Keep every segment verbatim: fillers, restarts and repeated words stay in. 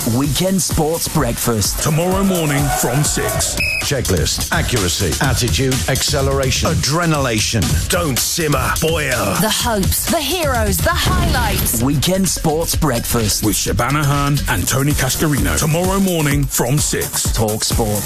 Weekend Sports Breakfast. Tomorrow morning from six. Checklist, accuracy, attitude, acceleration, adrenalation. Don't simmer, boil. The hopes, the heroes, the highlights. Weekend Sports Breakfast. With Shabana Hearn and Tony Cascarino. Tomorrow morning from six. Talk Sport.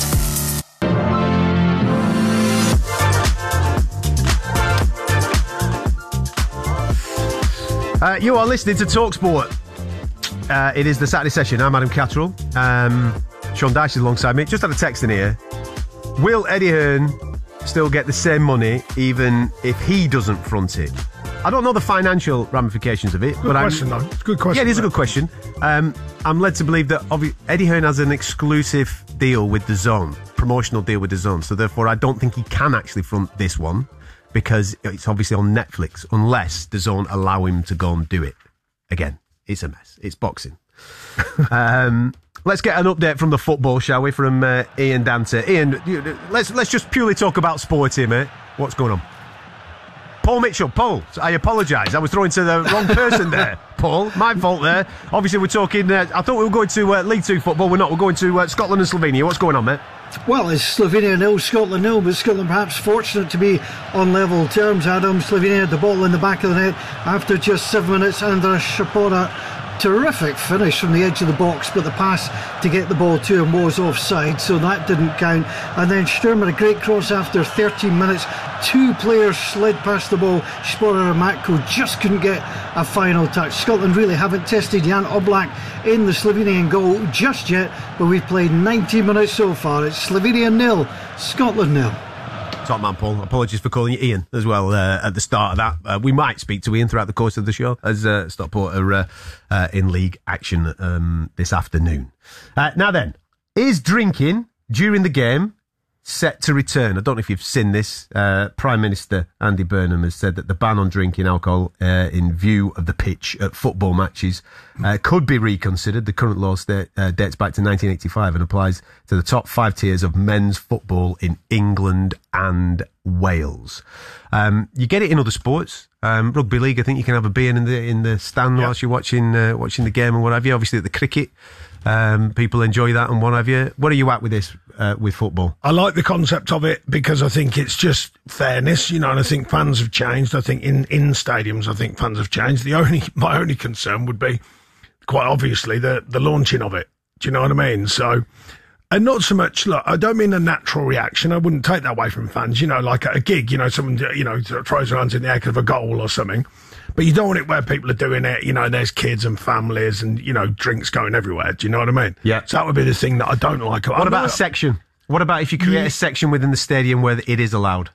Uh, you are listening to TalkSport. Uh, it is the Saturday session. I'm Adam Catterall. Um, Sean Dyche is alongside me. Just had a text in here. Will Eddie Hearn still get the same money even if he doesn't front it? I don't know the financial ramifications of it. Good but question, I'm, though. It's a good question. Yeah, it is a good question. Um, I'm led to believe that obvi- Eddie Hearn has an exclusive deal with the Zone, promotional deal with the Zone. So therefore, I don't think he can actually front this one, because it's obviously on Netflix, unless the Zone allow him to go and do it. Again, it's a mess. It's boxing. um, let's get an update from the football, shall we, from uh, Ian Dante. Ian, you, let's let's just purely talk about sport here, mate. What's going on? Paul Mitchell, Paul, I apologise. I was throwing to the wrong person there. Paul, my fault there. Obviously, we're talking, uh, I thought we were going to uh, League Two football. We're not. We're going to uh, Scotland and Slovenia. What's going on, mate? Well, it's Slovenia nil, Scotland nil, but Scotland perhaps fortunate to be on level terms. Adam, Slovenia had the ball in the back of the net after just seven minutes. Andras Šapora, terrific finish from the edge of the box, but the pass to get the ball to him was offside, so that didn't count. And then Sturm had a great cross after thirteen minutes. Two players slid past the ball. Špora and Matko just couldn't get a final touch. Scotland really haven't tested Jan Oblak in the Slovenian goal just yet, but we've played ninety minutes so far. It's Slovenia nil, Scotland nil. Top man, Paul. Apologies for calling you Ian as well uh, at the start of that. Uh, we might speak to Ian throughout the course of the show as uh, Stockport are uh, uh, in league action um, this afternoon. Uh, now then, is drinking during the game set to return? I don't know if you've seen this. Uh, Prime Minister Andy Burnham has said that the ban on drinking alcohol uh, in view of the pitch at football matches uh, could be reconsidered. The current law sta- uh, dates back to nineteen eighty-five and applies to the top five tiers of men's football in England and Wales. Um, you get it in other sports. Um, rugby league, I think you can have a beer in the in the stand yep. whilst you're watching uh, watching the game and what have you. Obviously, at the cricket, um, people enjoy that and what have you. What are you at with this uh, with football? I like the concept of it because I think it's just fairness, you know, and I think fans have changed. I think in, in stadiums, I think fans have changed. The only my only concern would be, quite obviously, the the launching of it. Do you know what I mean? So. And not so much, look, I don't mean a natural reaction. I wouldn't take that away from fans. You know, like at a gig, you know, someone, you know, throws their hands in the air because of a goal or something. But you don't want it where people are doing it, you know, there's kids and families and, you know, drinks going everywhere. Do you know what I mean? Yeah. So that would be the thing that I don't like. What I'm about not, a section? What about if you create yeah. a section within the stadium where it is allowed?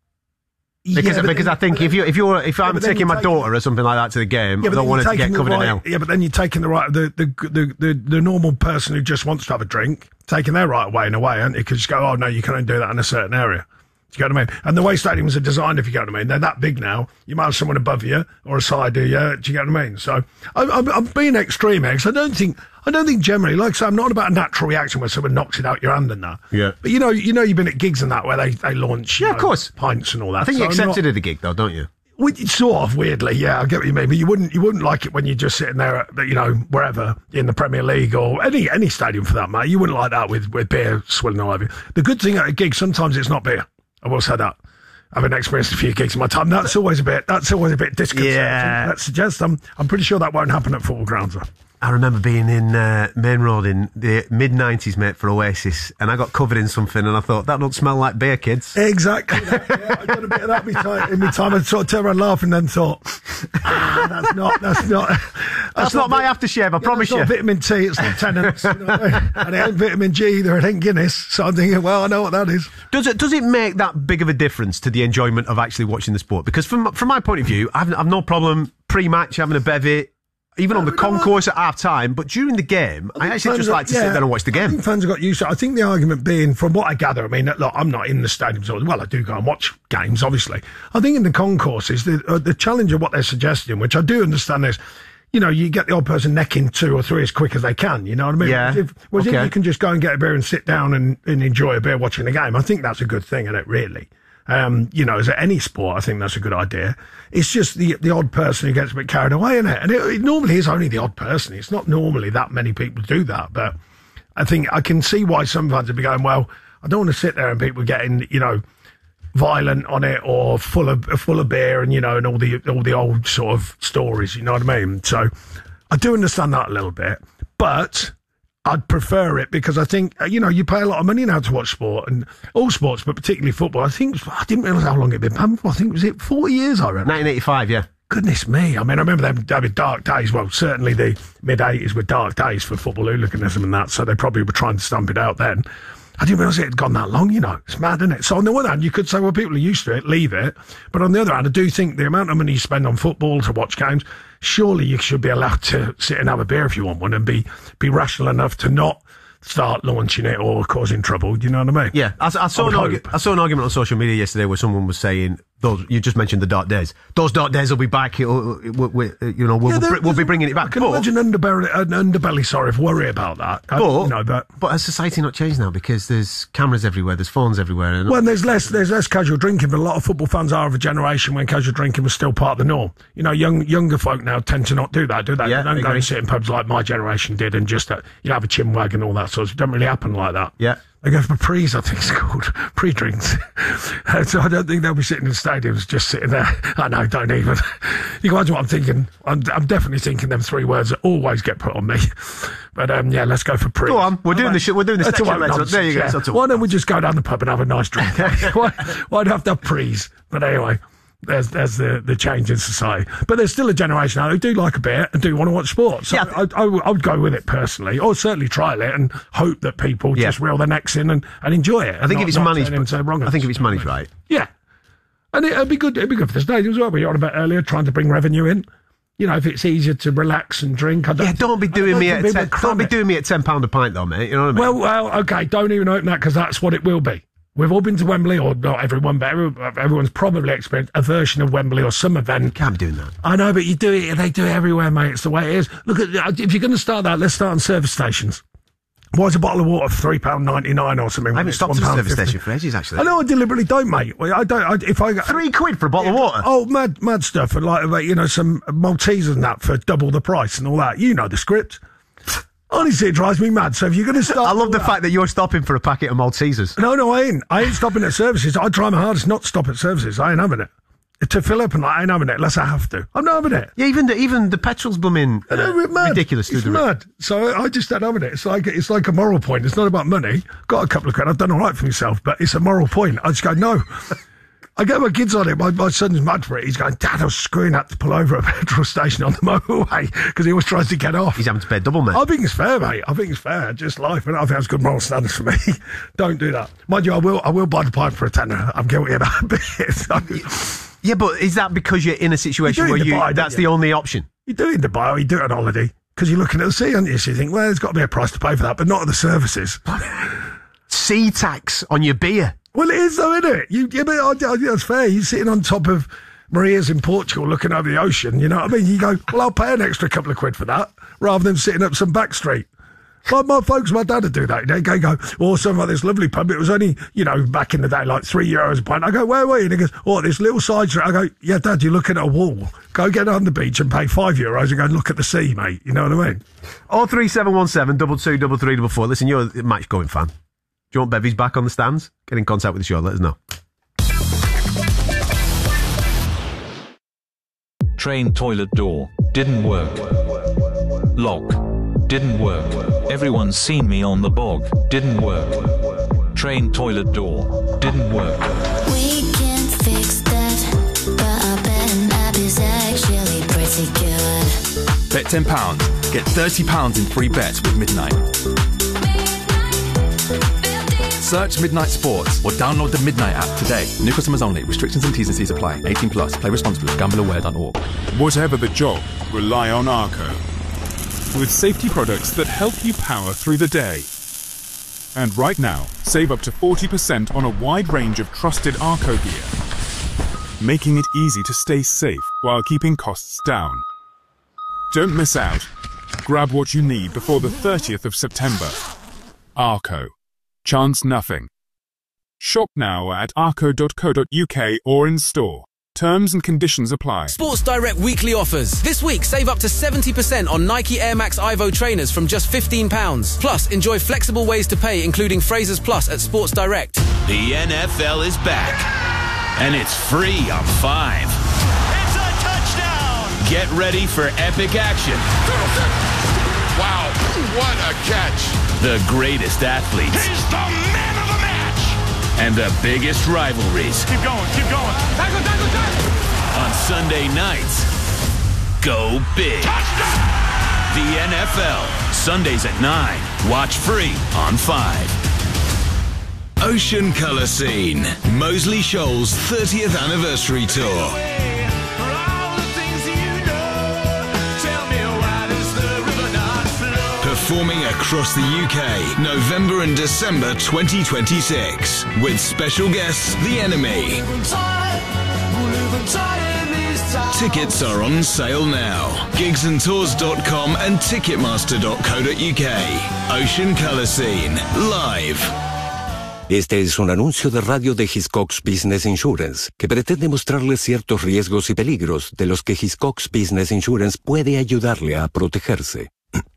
Because, yeah, because then, I think if you if you're if yeah, I'm taking my daughter or something like that to the game, yeah, I don't want her to get covered right, in ale. Yeah, but then you're taking the right the the, the the the normal person who just wants to have a drink, taking their right away in a way, aren't you? Because you go, oh no, you can't do that in a certain area. Do you get what I mean? And the way stadiums are designed, if you get what I mean, they're that big now. You might have someone above you or a side of you. Do you get what I mean? So I'm, I'm, I'm being extreme here because I don't think I don't think generally, like I say, I'm not about a natural reaction where someone knocks it out your hand and that. Yeah. But you know, you know, you've been at gigs and that where they they launch. Yeah, you of know, course. Pints and all that. I think so you accept not, it at a gig though, don't you? Well, sort of weirdly, yeah, I get what you mean. But you wouldn't, you wouldn't like it when you're just sitting there, at, you know, wherever in the Premier League or any any stadium for that matter. You wouldn't like that with, with beer swilling all over you. The good thing at a gig, sometimes it's not beer. I will say that. I've experienced a few gigs in my time. That's always a bit. That's always a bit disconcerting. Yeah. That suggests I'm. I'm pretty sure that won't happen at football grounds though. I remember being in uh, Main Road in the mid nineties, mate, for Oasis, and I got covered in something, and I thought, that don't smell like beer, kids. Exactly. That, yeah, I got a bit of that in my time. In my time, I sort of turned around laughing, then thought, ah, that's not, that's not, that's, that's not, not my aftershave. I yeah, promise you. you. It's not vitamin T. It's lieutenants, you know what I mean? And it ain't vitamin G either. It ain't Guinness. So I'm thinking, well, I know what that is. Does it? Does it make that big of a difference to the enjoyment of actually watching the sport? Because from from my point of view, I've, I've no problem pre-match having a bevy. Even on the concourse at half time, but during the game, I, I actually just like to yeah, sit there and watch the game. I think fans have got used to it. I think the argument being, from what I gather, I mean, look, I'm not in the stadiums, or, well, I do go and watch games, obviously. I think in the concourses, the, uh, the challenge of what they're suggesting, which I do understand is, you know, you get the odd person necking two or three as quick as they can, you know what I mean? Yeah. Whereas if, whereas okay. if you can just go and get a beer and sit down and, and enjoy a beer watching the game, I think that's a good thing, isn't it, really? Um, you know, as at any sport, I think that's a good idea. It's just the the odd person who gets a bit carried away in it. And it, it normally is only the odd person. It's not normally that many people do that. But I think I can see why some fans would be going, well, I don't want to sit there and people getting, you know, violent on it or full of full of beer and, you know, and all the all the old sort of stories, you know what I mean? So I do understand that a little bit. But I'd prefer it because I think, you know, you pay a lot of money now to watch sport and all sports, but particularly football. I think, I didn't realise how long it'd been banned for. I think, was it forty years, I reckon? nineteen eighty-five, yeah. Goodness me. I mean, I remember them having dark days. Well, certainly the mid-eighties were dark days for football hooliganism and that, so they probably were trying to stamp it out then. I didn't realise it had gone that long, you know. It's mad, isn't it? So on the one hand, you could say, well, people are used to it, leave it. But on the other hand, I do think the amount of money you spend on football to watch games, surely you should be allowed to sit and have a beer if you want one and be, be rational enough to not start launching it or causing trouble. Do you know what I mean? Yeah, I, I, saw, I, an argu- I saw an argument on social media yesterday where someone was saying, those, you just mentioned the dark days. Those dark days will be back. It'll, it, we, we, you know, we'll, yeah, we'll, we'll be bringing it back. I can but, imagine underbelly, an underbelly, sorry, if worry about that. But, I, you know, but, but has society not changed now? Because there's cameras everywhere, there's phones everywhere. And well, there's less there's less casual drinking, but a lot of football fans are of a generation when casual drinking was still part of the norm. You know, young younger folk now tend to not do that, do they? Yeah, they don't I go agree. and sit in pubs like my generation did and just, uh, you know, have a chin wag and all that sort of. It doesn't really happen like that. Yeah. They go for pre's, I think it's called, pre-drinks. So I don't think they'll be sitting in stadiums just sitting there. I know, don't even. You can imagine what I'm thinking. I'm, I'm definitely thinking them three words that always get put on me. But um, yeah, let's go for pre. Go on, we're doing the sh- we're doing the That's section a white later. nonsense, There you go. yeah. That's a- Why don't we just go down the pub and have a nice drink? why, why'd have to have pre's? But anyway, there's there's the, the change in society. But there's still a generation out who do like a beer and do want to watch sport. So Yeah. I, I, I would go with it personally, or certainly trial it and hope that people Yeah. just reel their necks in and, and enjoy it. I think not, if it's not managed, turn into wrong I think if it's managed right. yeah. And it, it'd be good. It'd be good for the stadium as well. We were on about earlier, trying to bring revenue in. You know, if it's easier to relax and drink, I don't. Yeah, don't be I doing don't me think at people ten, cram don't be it. doing me at ten pound a pint though, mate. You know what I mean? Well, well, okay. Don't even open that because that's what it will be. We've all been to Wembley, or not everyone, but everyone, everyone's probably experienced a version of Wembley or some event. Can't be doing that. I know, but you do it. They do it everywhere, mate. It's the way it is. Look at if you're going to start that, let's start on service stations. Why is a bottle of water for three pound ninety nine or something? I haven't It's stopped at a one pound service fifty? station for ages, actually. I know, I deliberately don't, mate. Well, I don't. I, if I got Three quid for a bottle of water. Oh, mad, mad stuff, and like, you know, some Maltesers and that for double the price and all that. You know the script. Honestly, it drives me mad. So if you're going to stop, I love the fact that you're stopping for a packet of Maltesers. No, no, I ain't. I ain't stopping at services. I try my hardest not to stop at services. I ain't having it. To fill up and like, I ain't having it unless I have to. I'm not having it. Yeah, even the, even the petrol's blooming uh, No, it's mad. ridiculous. It's through the mad. So I just don't having it. It's like it's like a moral point. It's not about money. Got a couple of quid. I've done all right for myself, but it's a moral point. I just go no. I get my kids on it. My, my son's mad for it. He's going, Dad, I was screwing up to pull over at a petrol station on the motorway because he always tries to get off. He's having to pay double, mate. I think it's fair, mate. I think it's fair. Just life. And I think that's good moral standards for me. Don't do that. Mind you, I will I will buy the pint for a tenner. I'm guilty of that bit. So, Yeah, but is that because you're in a situation You do where in you Dubai, don't that's you? the only option? you do it in Dubai or you do it on holiday because you're looking at the sea, aren't you? So you think, well, there's got to be a price to pay for that, but not at the services. Sea tax on your beer. Well, it is, though, isn't it? You, yeah, but I, I, that's fair. You're sitting on top of Maria's in Portugal looking over the ocean, you know what I mean? You go, well, I'll pay an extra couple of quid for that rather than sitting up some back street. Like my folks, my dad would do that. They go, go, oh, something like this lovely pub. It was only, you know, back in the day, like three euros a pint. I go, where were you? And he goes, oh, this little side street. I go, yeah, Dad, you're looking at a wall. Go get on the beach and pay five euros and go look at the sea, mate. You know what I mean? Oh three seven one seven double two double three double four. Listen, you're a match going fan. Do you want Bevies back on the stands? Get in contact with the show. Let us know. Train toilet door didn't work. Lock didn't work. Everyone's seen me on the bog. Didn't work. Train toilet door didn't work. We can fix that, but I bet Abby's actually pretty good. Bet ten pounds. Get thirty pounds in free bets with Midnight. Search Midnight Sports or download the Midnight app today. New customers only. Restrictions and T's and C's apply. eighteen plus. Play responsibly. gamble aware dot org. Whatever the job, rely on Arco. With safety products that help you power through the day. And right now, save up to forty percent on a wide range of trusted Arco gear, making it easy to stay safe while keeping costs down. Don't miss out. Grab what you need before the thirtieth of September. Arco. Chance nothing. Shop now at arco dot co dot uk or in store. Terms and conditions apply. Sports Direct weekly offers. This week, save up to seventy percent on Nike Air Max Ivo trainers from just fifteen pounds. Plus, enjoy flexible ways to pay, including Frasers Plus at Sports Direct. The N F L is back, and it's free on Five. It's a touchdown! Get ready for epic action. Wow, what a catch. The greatest athletes. He's the man of the match! And the biggest rivalries. Keep going, keep going. Tackle, tackle, tackle! On Sunday nights, go big. Touchdown! The N F L, Sundays at nine. Watch free on Five. Ocean Colour Scene, Moseley Shoals thirtieth Anniversary Tour. Performing across the U K, November and December twenty twenty-six, with special guests The Enemy. Tickets are on sale now. gigs and tours dot com and ticketmaster dot co dot uk. Ocean Colour Scene, live. Este es un anuncio de radio de Hiscox Business Insurance, que pretende mostrarle ciertos riesgos y peligros de los que Hiscox Business Insurance puede ayudarle a protegerse.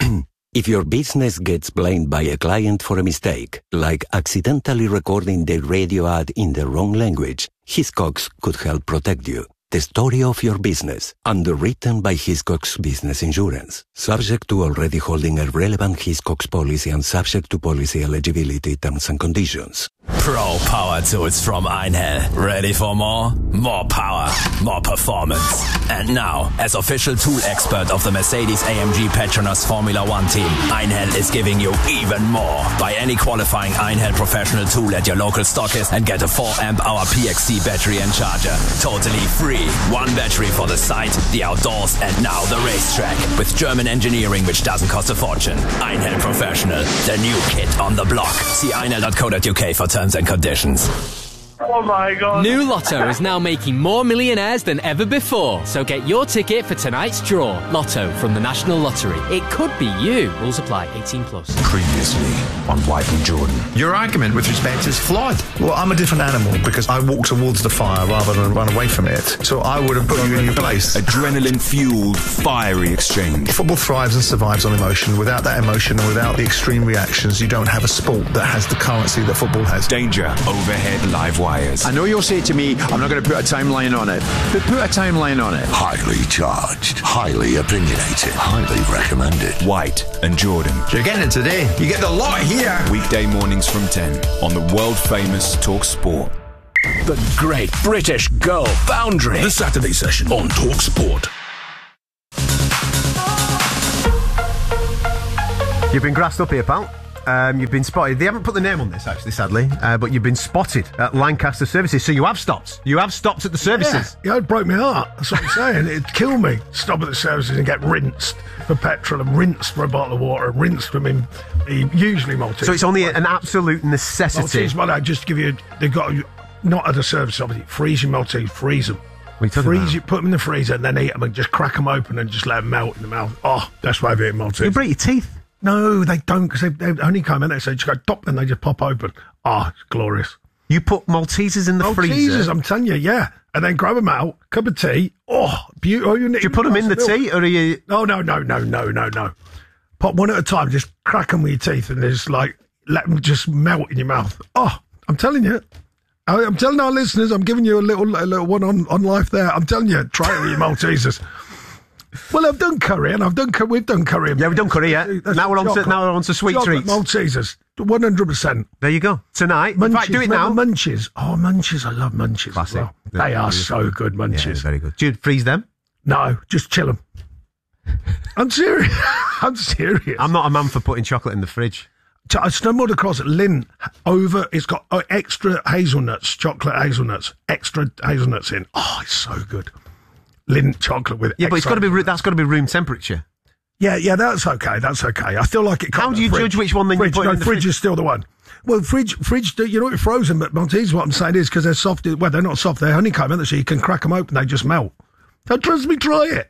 If your business gets blamed by a client for a mistake, like accidentally recording the radio ad in the wrong language, Hiscox could help protect you. The story of your business, underwritten by Hiscox Business Insurance. Subject to already holding a relevant Hiscox policy and subject to policy eligibility terms and conditions. Pro Power Tools from Einhell. Ready for more? More power, more performance. And now, as official tool expert of the Mercedes A M G Petronas Formula One team, Einhell is giving you even more. Buy any qualifying Einhell professional tool at your local stockist and get a four amp hour P X C battery and charger. Totally free. One battery for the site, the outdoors, and now the racetrack. With German engineering, which doesn't cost a fortune. Einhell Professional, the new kid on the block. See einhell dot co dot uk for terms and conditions. Oh my God. New Lotto is now making more millionaires than ever before. So get your ticket for tonight's draw. Lotto from the National Lottery. It could be you. Rules apply. eighteen plus. Previously on White and Jordan. Your argument with respect is flawed. Well, I'm a different animal because I walk towards the fire rather than run away from it. So I would have put you in your place. Adrenaline-fueled, fiery exchange. Football thrives and survives on emotion. Without that emotion and without the extreme reactions, you don't have a sport that has the currency that football has. Danger. Overhead live wires. I know you'll say to me, I'm not going to put a timeline on it, but put a timeline on it. Highly charged, highly opinionated, highly recommended. White and Jordan. You're getting it today. You get the lot here. Weekday mornings from ten on the world-famous Talk Sport. The Great British Girl Boundary. The Saturday session on Talk Sport. You've been grassed up here, pal. Um, you've been spotted. They haven't put the name on this, actually, sadly, uh, but you've been spotted at Lancaster Services. So you have stopped. You have stopped at the services. Yeah, yeah, it broke my heart. That's what I'm saying. It'd kill me. Stop at the services and get rinsed for petrol and rinsed for a bottle of water and rinsed from him. Usually Maltese. So it's only an absolute necessity. Maltese, well, I just give you. They've got not at the service, obviously. Freeze your Maltese. Freeze them. What are you talking freeze about? you, put them in the freezer and then eat them and just crack them open and just let them melt in the mouth. Oh, that's why I've eaten Maltese. You break your teeth. No, they don't, because they, they only come in there, so you just go top and they just pop open. Ah, oh, it's glorious. You put Maltesers in the Maltesers, freezer? I'm telling you, yeah. And then grab them out, cup of tea. Oh, beautiful. You Do you put them in the milk. tea, or are you... No, no, no, no, no, no, no. Pop one at a time, just crack them with your teeth and just, like, let them just melt in your mouth. Oh, I'm telling you. I'm telling our listeners, I'm giving you a little a little one on, on life there. I'm telling you, try it with your Maltesers. Well, I've done curry, and I've done we've done curry. Yeah, we've done curry, yeah. That's now we're on to, now we're on to sweet chocolate treats. Maltesers, one hundred percent. There you go. Tonight. Munchies, in fact, do it now. Munchies. Oh, Munchies. I love Munchies. Classic. Well. They are so good, Munchies. Yeah, very good. Do you freeze them? No, just chill them. I'm serious. I'm serious. I'm not a man for putting chocolate in the fridge. I stumbled across Lynn over. It's got uh, extra hazelnuts, chocolate hazelnuts, extra hazelnuts in. Oh, it's so good. Lindt chocolate with yeah, but it's got to be that's got to be room temperature. Yeah, yeah, that's okay. That's okay. I feel like it. How do you fridge. judge which one then fridge, you put no, in the fridge fridge? is still the one. Well, fridge, fridge. You know, it's frozen, but Maltese. What I'm saying is because they're soft. Well, they're not soft. They're honeycomb, aren't they? So you can crack them open. They just melt. Don't trust me. Try it.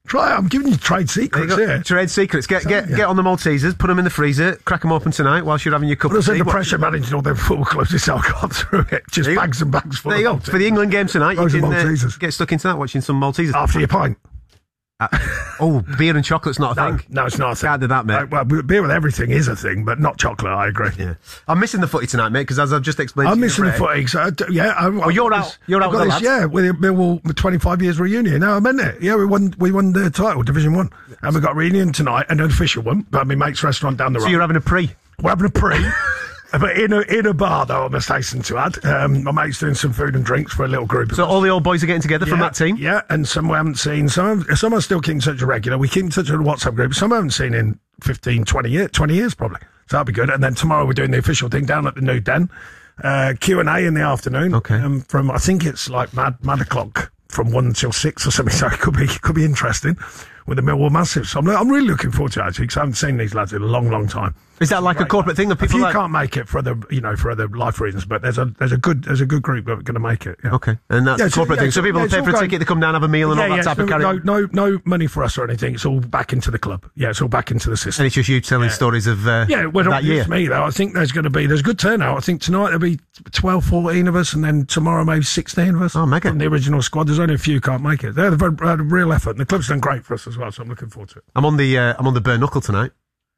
Try it. I'm giving you trade secrets here. Trade secrets. Get get yeah. get on the Maltesers, put them in the freezer, crack them open tonight whilst you're having your cup But I of said tea. the What- pressure managing all their football clubs this I've gone through it. Just bags and bags full There you of go. For the England game tonight, you Loads of can uh, Maltesers. get stuck into that watching some Maltesers. After your pint. Uh, oh, beer and chocolate's not a No, thing. no, it's not a thing. Can't do that, mate. Uh, well, beer with everything is a thing, but not chocolate, I agree. Yeah. I'm missing the footy tonight, mate, because as I've just explained I'm to you, missing the Ray- footy. So, I d- yeah, I, Oh, you're I, out. You're out I've with got the this, lads. Yeah, with the Millwall twenty-five years reunion. No, I meant it. Yeah, we won. We won the title, Division One, and we got a reunion tonight, an official one. But my mate's restaurant down the So road. you're having a pre? We're having a pre. But in a in a bar, though, I must hasten to add. Um, my mate's doing some food and drinks for a little group. Of So us. all the old boys are getting together from Yeah, that team? Yeah, and some we haven't seen. Some some are still keeping in touch a regular. We keep in touch with the WhatsApp group. Some I haven't seen in fifteen, twenty years, twenty years probably. So that'll be good. And then tomorrow we're doing the official thing down at the New Den. Uh, Q and A in the afternoon. Okay. Um, from, I think it's like mad, mad o'clock from one till six or something. So it could be, could be interesting with the Millwall Massive. So I'm, I'm really looking forward to it, actually, because I haven't seen these lads in a long, long time. Is that like a corporate thing that If people you like? can't make it for other, you know, for other life reasons, but there's a there's a good there's a good group that are going to make it. Yeah. Okay, and that's Yeah, a so- corporate yeah, thing. So so- people yeah, will pay it's for a all ticket going- to come down, have a meal, and yeah, all that yeah, type so of carry. no, no, no money for us or anything. It's all back into the club. Yeah, it's all back into the system. And it's just you telling stories of uh, Yeah, well, that not year. just me though. I think there's going to be there's a good turnout. I think tonight there'll be twelve, fourteen of us, and then tomorrow maybe sixteen of us. Oh, mega! From the original squad, there's only a few can't make it. They've had a real effort, and the club's done great for us as well. So I'm looking forward to it. I'm on the uh, I'm on the Burn Knuckle tonight.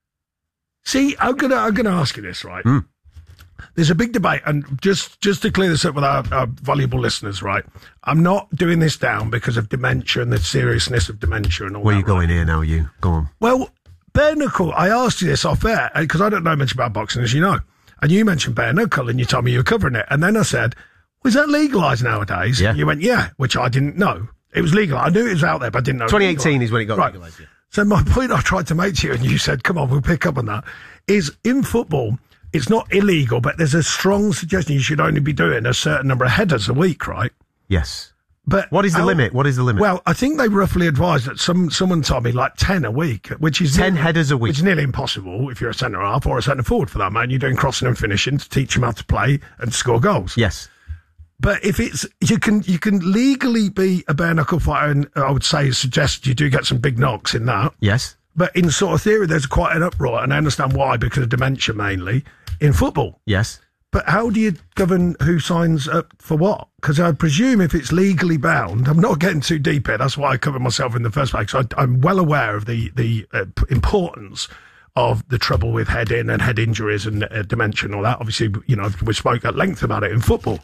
See, I'm gonna I'm gonna ask you this, right? Mm. There's a big debate, and just just to clear this up with our, our valuable listeners, right? I'm not doing this down because of dementia and the seriousness of dementia and all Where that. you going here now? You go on. Well, bare knuckle. I asked you this off air because I don't know much about boxing, as you know, and you mentioned bare knuckle, and you told me you were covering it, and then I said, "Was that legalised nowadays?" Yeah. You went, "Yeah," which I didn't know. It was legal. I knew it was out there, but I didn't know. it was twenty eighteen legalised. is when it got Right. legalised. Yeah. So my point I tried to make to you, and you said, "Come on, we'll pick up on that," is in football, it's not illegal, but there's a strong suggestion you should only be doing a certain number of headers a week, right? Yes. But What is the how- limit? What is the limit? Well, I think they roughly advised that some someone told me like ten a week, which is ten nearly- headers a week. which is nearly impossible if you're a centre half or a centre forward for that man. You're doing crossing and finishing to teach them how to play and score goals. Yes. But if it's you can you can legally be a bare knuckle fighter, and I would say suggest you do get some big knocks in that. Yes. But in sort of theory, there's quite an uproar, and I understand why, because of dementia mainly in football. Yes. But how do you govern who signs up for what? Because I presume if it's legally bound, I'm not getting too deep here. That's why I covered myself in the first place. So I, I'm well aware of the the uh, p- importance of the trouble with head in and head injuries and uh, dementia and all that. Obviously, you know, we spoke at length about it in football.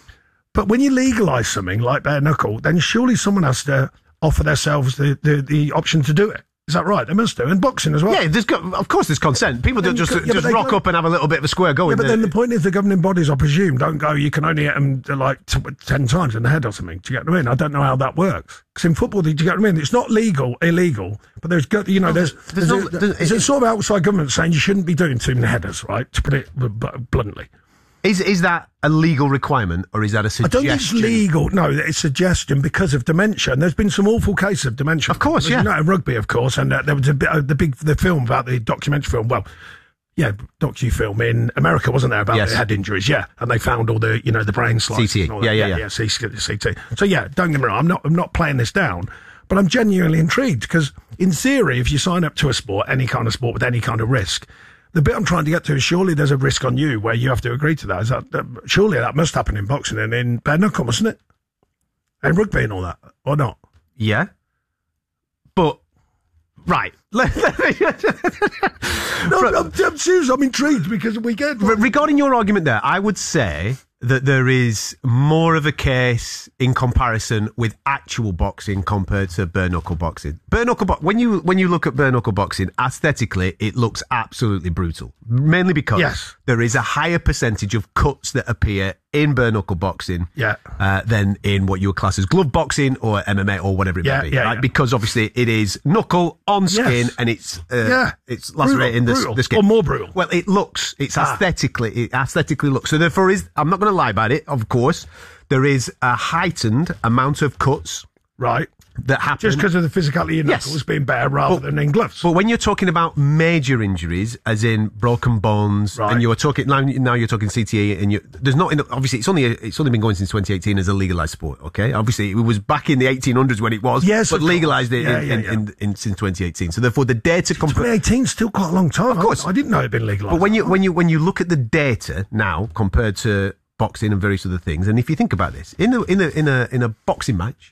But when you legalise something like bare knuckle, then surely someone has to offer themselves the, the, the option to do it. Is that right? They must do. And boxing as well. Yeah, there's got, of course there's consent. People don't Then just you could- yeah, but just they rock don't- up and have a little bit of a square go Yeah, in but there. then the point is the governing bodies, I presume, don't go, you can only hit them uh, like t- ten times in the head or something. Do you get what I mean? I don't know how that works. Because in football, do you get what I mean? It's not legal, illegal, but there's, got you know, there's, there's there's, no- a, there's- there's a sort of outside government saying you shouldn't be doing too many headers, right? To put it b- b- bluntly. Is is that a legal requirement or is that a I suggestion? don't think it's legal. No, it's suggestion because of dementia. And there's been some awful cases of dementia. Of course, As yeah. You know, in rugby, of course. And uh, there was a bit, uh, the big the film about the documentary film. Well, yeah, docu-film in America, wasn't there, about Yes. the head injuries? Yeah. And they found all the, you know, the brain slices. C T E. and all that. Yeah, yeah, yeah. yeah. C T. So, yeah, don't get me wrong. I'm not, I'm not playing this down. But I'm genuinely intrigued because, in theory, if you sign up to a sport, any kind of sport with any kind of risk, the bit I'm trying to get to is surely there's a risk on you where you have to agree to that. Is that, that surely that must happen in boxing and in bare knuckle, mustn't it? And rugby and all that, or not? Yeah. But, right. No, I'm, I'm serious. I'm intrigued because we get... Re- Regarding your argument there, I would say that there is more of a case in comparison with actual boxing compared to bare knuckle boxing. Bare knuckle bo- when you when you look at bare knuckle boxing, aesthetically, it looks absolutely brutal. Mainly because Yes. there is a higher percentage of cuts that appear in bare knuckle boxing Yeah. uh, than in what you would class as glove boxing or M M A or whatever it Yeah, may be. yeah, right? yeah. Because obviously it is knuckle on skin Yes. and it's uh, Yeah. it's Brutal, lacerating the, brutal. the skin. Or more brutal. Well, it looks, it's Ah. aesthetically, it aesthetically looks. So therefore is, I'm not going to lie about it, of course, there is a heightened amount of cuts. Right. that happen. Just because of the physicality in knuckles Yes. being better rather But- than in gloves. But when you're talking about major injuries, as in broken bones, Right. and you're talking now, now you're talking C T A, and you, there's not enough, obviously it's only it's only been going since twenty eighteen as a legalised sport. Okay, obviously it was back in the eighteen hundreds when it was, Yes, but of course. legalised it Yeah, in, yeah, in, yeah. In, in, since twenty eighteen. So therefore, the data compa- twenty eighteen is still quite a long time. Of course. I, I didn't know it had been legalised. But when you when you when you look at the data now compared to boxing and various other things, and if you think about this, in a in a in a in a boxing match,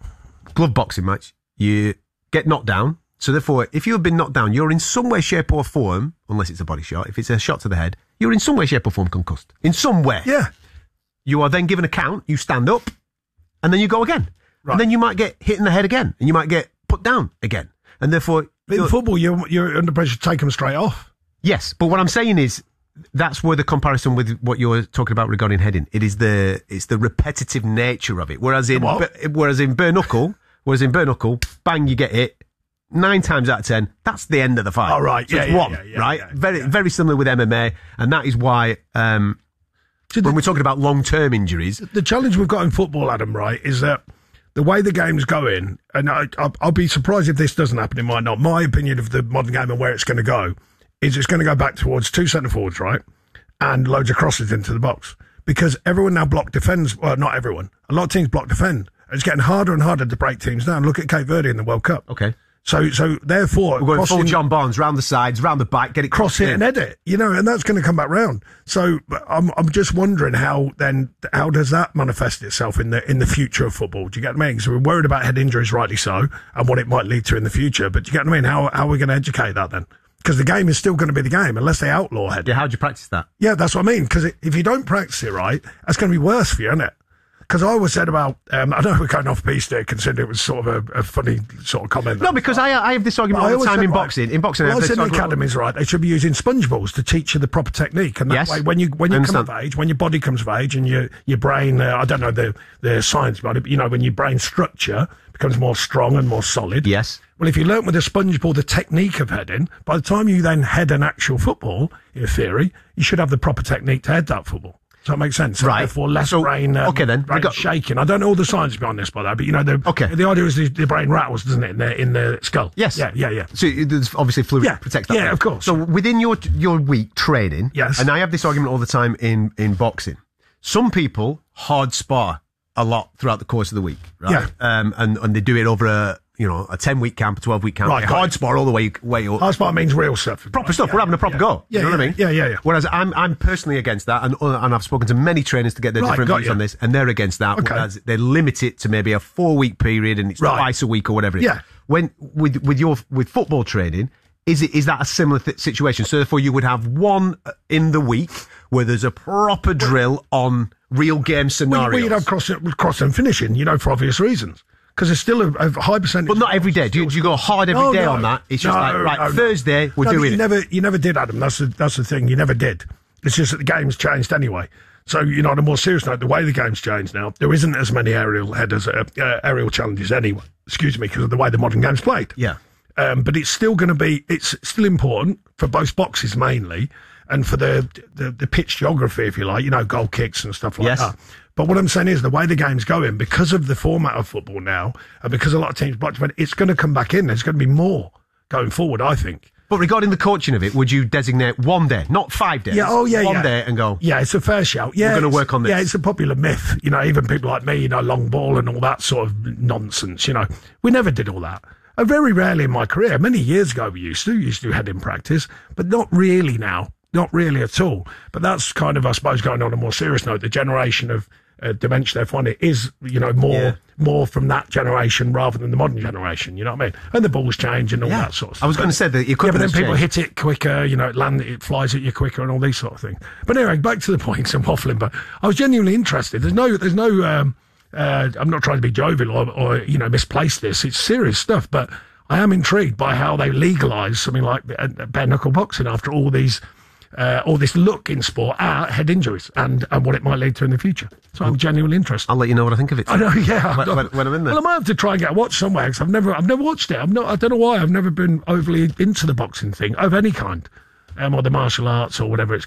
glove boxing match, you get knocked down. So therefore, if you have been knocked down, you're in some way, shape or form, unless it's a body shot, if it's a shot to the head, you're in some way, shape or form concussed. In some way. Yeah. You are then given a count, you stand up, and then you go again. Right. And then you might get hit in the head again, and you might get put down again. And therefore... But in football, you're, you're under pressure to take them straight off. Yes, but what I'm saying is that's where the comparison with what you're talking about regarding heading. It is the it's the repetitive nature of it. Whereas in What? whereas in bare knuckle, whereas in bare knuckle, bang, you get hit. Nine times out of ten, that's the end of the fight. Oh, right. So Yeah, it's yeah, one, yeah, yeah, right? yeah, very very similar with M M A, and that is why um, when we're talking about long term injuries, The challenge we've got in football, Adam, right, is that the way the game's going, and I, I'll, I'll be surprised if this doesn't happen, it might not. My opinion of the modern game and where it's going to go is it's going to go back towards two centre forwards, right, and loads of crosses into the box. Because everyone now block defends, well, not everyone, a lot of teams block defend. It's getting harder and harder to break teams down. Look at Cape Verde in the World Cup. Okay. So, so therefore, we're going full crossing- John Barnes, round the sides, round the back, get it cross it in. and edit, you know, and that's going to come back round. So but I'm I'm just wondering how then how does that manifest itself in the in the future of football? Do you get what I mean? So we're worried about head injuries, rightly so, and what it might lead to in the future. But do you get what I mean? How how are we going to educate that then? Because the game is still going to be the game unless they outlaw head. Yeah, how do you practice that? Yeah, that's what I mean. Because if you don't practice it right, that's going to be worse for you, isn't it? Because I always said about, um, I know we're going off piece there, considering it was sort of a, a funny sort of comment. No, because I I have this argument But I all the always time said, in right, boxing. In boxing, I well, have I this said in the argument- academies, right, they should be using sponge balls to teach you the proper technique. And that Yes. way, when you when I you come understand. of age, when your body comes of age and your, your brain, uh, I don't know the, the science about it, but you know, when your brain structure becomes more strong and more solid. Yes. Well, if you learn with a sponge ball the technique of heading, by the time you then head an actual football, in theory, you should have the proper technique to head that football. Does that make sense? Right. Therefore, less So, brain, um, okay then. brain We got- shaking. I don't know all the science behind this, by that, but you know, the Okay. the idea is the, the brain rattles, doesn't it, in the in the skull? Yes. Yeah, yeah, yeah. So there's obviously fluid Yeah. protects that. Yeah, thing. of course. So within your your week training, Yes. and I have this argument all the time in in boxing. Some people hard spar a lot throughout the course of the week, right? Yeah. Um, and and they do it over a you know a ten week camp, a twelve week camp. Right, They got hard it. spar all the way way up. Hard spar means real stuff. Proper stuff. We're having a proper yeah. go. Yeah, you know yeah, what I mean? yeah, yeah, yeah. Whereas I'm I'm personally against that, and uh, and I've spoken to many trainers to get their Right, different got views you. on this, and they're against that. Okay. Whereas they limit it to maybe a four week period, and it's Right. twice a week or whatever. It is. Yeah. When with with your with football training, is it is that a similar th- situation? So therefore, you would have one uh, in the week where there's a proper drill on real game Well, you- scenarios. well, you'd have cross, cross and finishing, you know, for obvious reasons. Because there's still a, a high percentage. but not every day. Do you, do you go hard every No, day no. on that? It's just No, like right no, no. Thursday we're No, but doing you it. never, you never did, Adam. That's the, that's the thing. You never did. It's just that the game's changed anyway. So, you know, on a more serious note, the way the game's changed now, there isn't as many aerial headers, uh, uh, aerial challenges anyway. Excuse me, because of the way the modern game's played. Yeah. Um, but it's still going to be, it's still important for both boxes mainly, and for the, the the pitch geography, if you like, you know, goal kicks and stuff like Yes. that. But what I'm saying is the way the game's going, because of the format of football now, and because a lot of teams block defend, it's going to come back in. There's going to be more going forward, I think. But regarding the coaching of it, would you designate one day, not five days? Yeah, oh yeah, one yeah. day and go. Yeah, it's a fair shout. Yeah, We're gonna it's- work on this. Yeah, it's a popular myth. You know, even people like me, you know, long ball and all that sort of nonsense. You know, we never did all that. And very rarely in my career. Many years ago, we used to used to do head in practice, but not really now. Not really at all. But that's kind of, I suppose, going on a more serious note. The generation of uh, dementia F one it is, you know, more Yeah. more from that generation rather than the modern generation. You know what I mean? And the balls change and all Yeah. that sort of stuff. I was going to say that Yeah, but equipment then has people changed. hit it quicker, you know, it land, it flies at you quicker and all these sort of things. But anyway, back to the points and waffling, but I was genuinely interested. There's no, there's no, um, uh, I'm not trying to be jovial or, or, you know, misplace this. It's serious stuff, but I am intrigued by how they legalise something like uh, bare knuckle boxing after all these, uh, all this look in sport at head injuries and, and what it might lead to in the future. So I'm genuinely interested. I'll let you know what I think of it. I know, yeah. When, when, when I'm in there. Well, I might have to try and get a watch somewhere because I've never, I've never watched it. I'm not, I don't know why. I've never been overly into the boxing thing of any kind, um, or the martial arts or whatever it's called.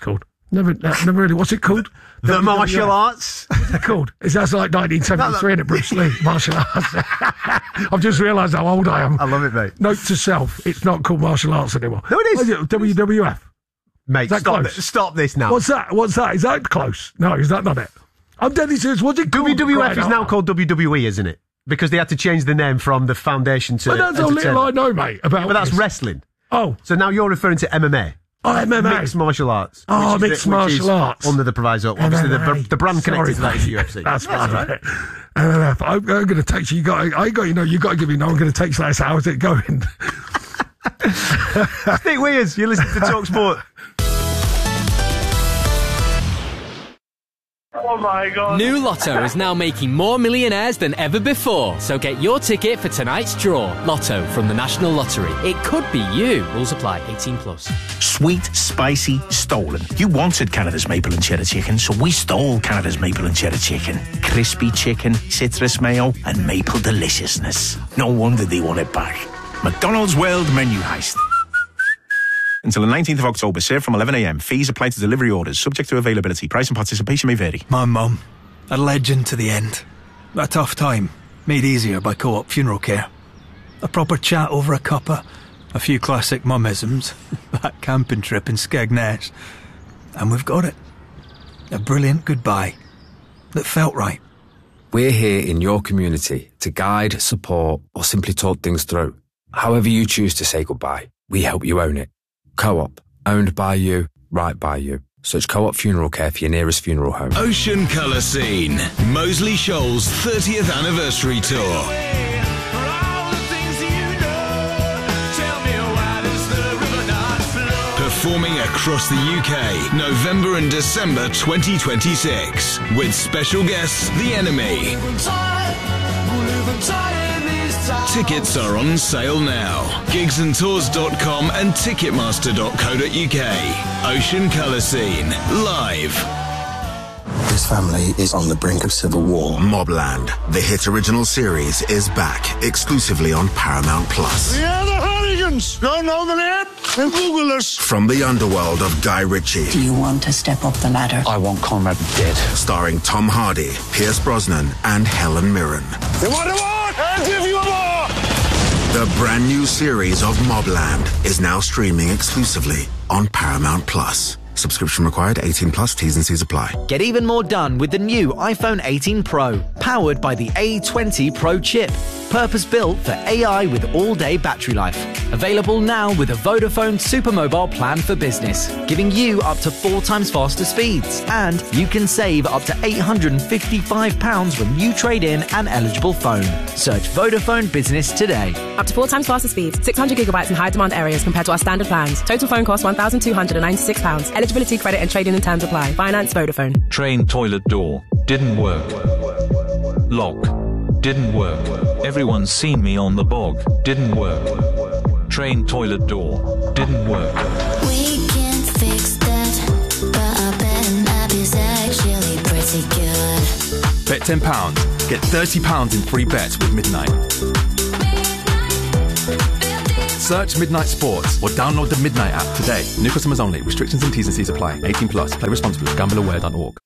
Never, no, never really. What's it called? The martial arts. What's it called? Is that like nineteen seventy-three in it, Bruce Lee? Martial arts. I've just realised how old I am. I love it, mate. Note to self: it's not called martial arts anymore. No, it is. it W W F. Mate, Is stop, that this, close? stop this now. What's that? What's that? Is that close? No, is that not it? I'm deadly serious. What's it called? W W F Right is now? now called W W E, isn't it? Because they had to change the name from the foundation to. But that's how little I entertainment. know, mate. About But that's this. wrestling. Oh, So now you're referring to M M A. oh, M M A. Mixed martial arts. Oh, which is mixed the- which martial is arts. Under the proviso. Obviously, the, M M A. the brand connected Sorry, to that is mate. U F C. That's That's bad. right. M M F. I'm, I'm going to text you. You got. I got. You know. You got to give me. No, I'm going to text this. How's it going? Nick Weirs, you're listening to Talk Sport. Oh my God. New Lotto is now making more millionaires than ever before. So get your ticket for tonight's draw. Lotto from the National Lottery. It could be you. Rules apply. eighteen plus. Sweet, spicy, stolen. You wanted Canada's maple and cheddar chicken, so we stole Canada's maple and cheddar chicken. Crispy chicken, citrus mayo, and maple deliciousness. No wonder they want it back. McDonald's World Menu Heist. Until the nineteenth of October, served from eleven a m. Fees apply to delivery orders, subject to availability. Price and participation may vary. My mum, a legend to the end. A tough time, made easier by Co-op Funeral Care. A proper chat over a cuppa, a few classic mummisms, that camping trip in Skegness, and we've got it. A brilliant goodbye that felt right. We're here in your community to guide, support, or simply talk things through. However you choose to say goodbye, we help you own it. Co-op, owned by you, right by you. Search Co-op Funeral Care for your nearest funeral home. Ocean Colour Scene, Moseley Shoals thirtieth Anniversary Tour. Performing across the U K, November and December twenty twenty-six, with special guests The Enemy. Tickets are on sale now. gigs and tours dot com and ticketmaster dot co dot U K. Ocean Colour Scene, live. This family is on the brink of civil war. Mobland, the hit original series, is back exclusively on Paramount Plus. Yeah, the hooligans. Don't know the name? Then Google us. From the underworld of Guy Ritchie. Do you want to step up the ladder? I want Conrad dead. Starring Tom Hardy, Pierce Brosnan, and Helen Mirren. You want a more? I'll give you a more. The brand new series of Mobland is now streaming exclusively on Paramount Plus. Subscription required, eighteen plus, T's and C's apply. Get even more done with the new iPhone eighteen Pro, powered by the A twenty Pro chip. Purpose-built for A I with all-day battery life. Available now with a Vodafone Supermobile plan for business, giving you up to four times faster speeds. And you can save up to eight hundred fifty-five pounds when you trade in an eligible phone. Search Vodafone Business today. Up to four times faster speeds, six hundred gigabytes in high demand areas compared to our standard plans. Total phone cost one thousand two hundred ninety-six pounds. Eligibility, credit and trading and terms apply. Finance Vodafone. Train toilet door. Didn't work. Lock. Didn't work. Everyone's seen me on the bog. Didn't work. Train toilet door. Didn't work. We can't fix that, but I bet an app is actually pretty good. Bet ten pounds. Get thirty pounds in free bets with Midnight. Search Midnight Sports or download the Midnight app today. New customers only. Restrictions and T's and C's apply. eighteen plus. Play responsibly. gamble aware dot org.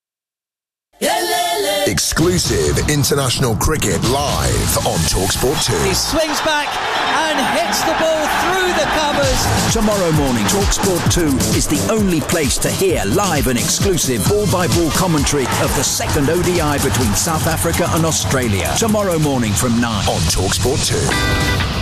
Exclusive international cricket live on TalkSport two. He swings back and hits the ball through the covers. Tomorrow morning, TalkSport two is the only place to hear live and exclusive ball-by-ball commentary of the second O D I between South Africa and Australia. Tomorrow morning from nine on TalkSport two.